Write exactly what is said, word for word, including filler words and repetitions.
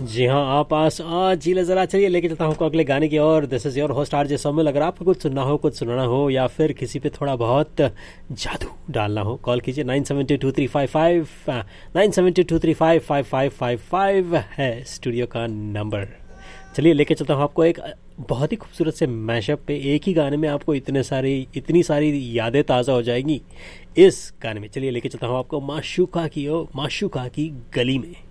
जी हाँ, आप पास आज जी ज़रा चलिए लेके चलता हूँ आपको अगले गाने की ओर। This is your host RJ Somil. अगर आपको कुछ सुनना हो, कुछ सुनाना हो या फिर किसी पे थोड़ा बहुत जादू डालना हो, कॉल कीजिए nine seven to to three five five nine seven to to three five five five five five है स्टूडियो का नंबर। चलिए लेके चलता हूँ आपको एक बहुत ही खूबसूरत से मैशअप पे। एक ही गाने में आपको इतने सारी इतनी सारी यादें ताज़ा हो जाएंगी इस गाने में। चलिए लेके चलता हूँ आपको माशूका की ओ माशूका की गली में।